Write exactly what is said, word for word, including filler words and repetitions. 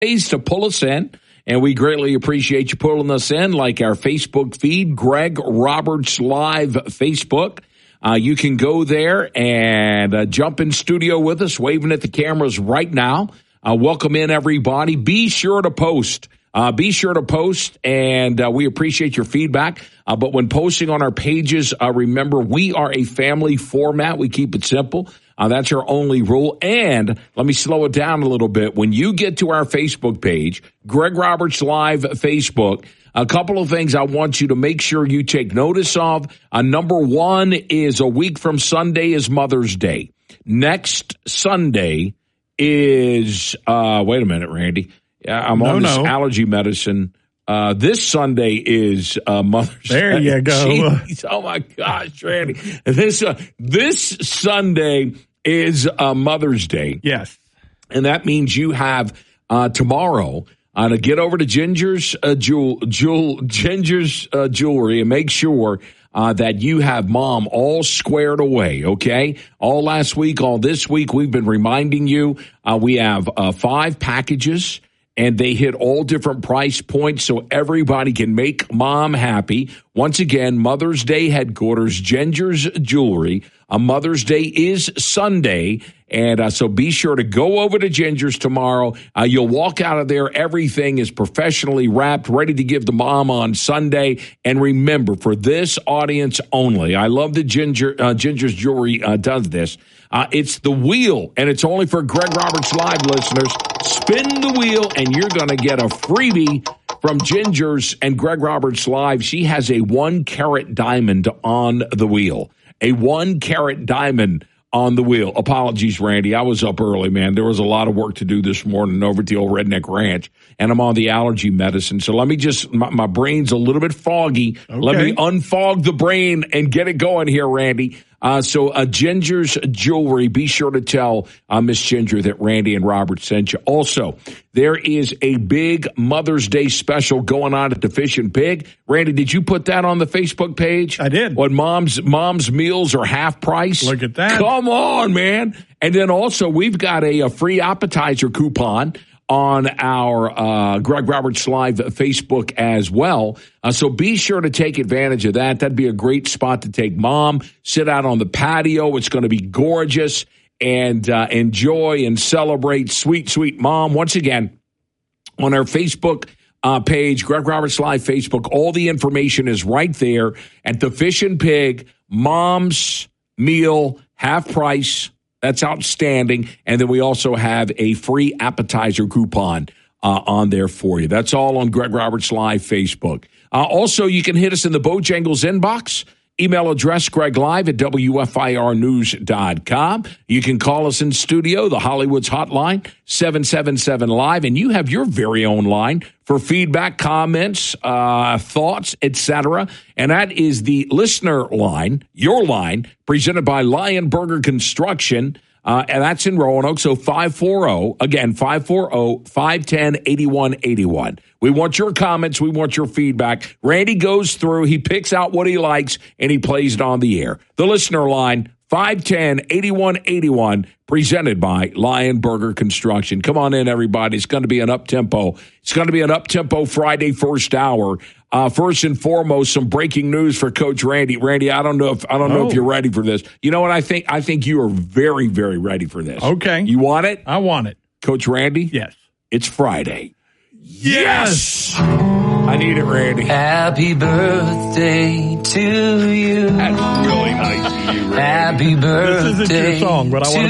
ways to pull us in, and we greatly appreciate you pulling us in, like our Facebook feed, Greg Roberts Live Facebook. Uh, you can go there and uh, jump in studio with us, waving at the cameras right now. Uh, welcome in, everybody. Be sure to post. Uh, be sure to post, and uh, we appreciate your feedback. Uh, but when posting on our pages, uh, remember, we are a family format. We keep it simple. Uh, that's our only rule. And let me slow it down a little bit. When you get to our Facebook page, Greg Roberts Live Facebook, a couple of things I want you to make sure you take notice of. Uh, number one is a week from Sunday is Mother's Day. Next Sunday is, uh, wait a minute, Randy. I'm no, on this no. allergy medicine. Uh, this Sunday is uh, Mother's there Day. There you go. Jeez, oh, my gosh, Randy. This, uh, this Sunday is uh, Mother's Day. Yes. And that means you have uh, tomorrow uh, to get over to Ginger's uh, jewel, jewel, Ginger's uh, Jewelry and make sure uh, that you have Mom all squared away, okay? All last week, all this week, we've been reminding you uh, we have uh, five packages, and they hit all different price points so everybody can make Mom happy. Once again, Mother's Day headquarters, Ginger's Jewelry. A Mother's Day is Sunday, and uh, so be sure to go over to Ginger's tomorrow. Uh, you'll walk out of there. Everything is professionally wrapped, ready to give the mom on Sunday. And remember, for this audience only, I love that Ginger, uh, Ginger's Jewelry uh, does this. Uh, it's the wheel, and it's only for Greg Roberts Live listeners. Spin the wheel, and you're going to get a freebie from Ginger's and Greg Roberts Live. She has a one-carat diamond on the wheel. A one-carat diamond on the wheel. Apologies, Randy. I was up early, man. There was a lot of work to do this morning over at the old Redneck Ranch, and I'm on the allergy medicine. So let me just, my, my brain's a little bit foggy. Okay. Let me unfog the brain and get it going here, Randy. Uh, so uh, Ginger's Jewelry, be sure to tell uh, Miss Ginger that Randy and Robert sent you. Also, there is a big Mother's Day special going on at the Fish and Pig. Randy, did you put that on the Facebook page? I did. What, mom's mom's meals are half price? Look at that. Come on, man. And then also, we've got a, a free appetizer coupon on our uh, Greg Roberts Live Facebook as well. Uh, so be sure to take advantage of that. That'd be a great spot to take Mom, sit out on the patio. It's going to be gorgeous, and uh, enjoy and celebrate sweet, sweet Mom. Once again, on our Facebook uh, page, Greg Roberts Live Facebook, all the information is right there at the Fish and Pig, Mom's meal, half price. That's outstanding. And then we also have a free appetizer coupon uh, on there for you. That's all on Greg Roberts Live Facebook. Uh, also, you can hit us in the Bojangles inbox. Email address, Greg Live at W F I R news dot com. You can call us in studio, the Hollywood's hotline, seven seven seven live. And you have your very own line for feedback, comments, uh, thoughts, et cetera. And that is the listener line, your line, presented by Lion Burger Construction. Uh, and that's in Roanoke. So five four zero, again, five four zero, five one zero, eight one eight one. We want your comments. We want your feedback. Randy goes through, he picks out what he likes, and he plays it on the air. The listener line, five one zero, eight one eight one, presented by Lion Burger Construction. Come on in, everybody. It's going to be an up-tempo. It's going to be an up-tempo Friday first hour. Uh, first and foremost, some breaking news for Coach Randy. Randy, I don't know if I don't know oh. if you're ready for this. You know what I think? I think you are very, very ready for this. Okay. You want it? I want it. Coach Randy? Yes. It's Friday. Yes! I need it, Randy. Happy birthday to you. That's really nice of you, Randy. Happy birthday. This isn't your song, but I want